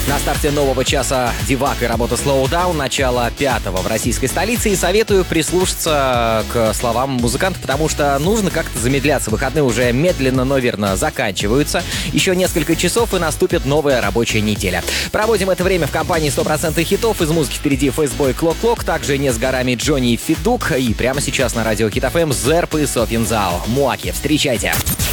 На старте нового часа Дивак и работа Slow Down, начало 5-го в российской столице. И советую прислушаться к словам музыканта, потому что нужно как-то замедляться. Выходные уже медленно, но верно заканчиваются. Еще несколько часов и наступит новая рабочая неделя. Проводим это время в компании 100% хитов. Из музыки впереди Фейсбой Клок-Клок. Также не с горами Джонни Федук. И прямо сейчас на радио Хит FM Зерп и Софьин Зал. Муаки, встречайте!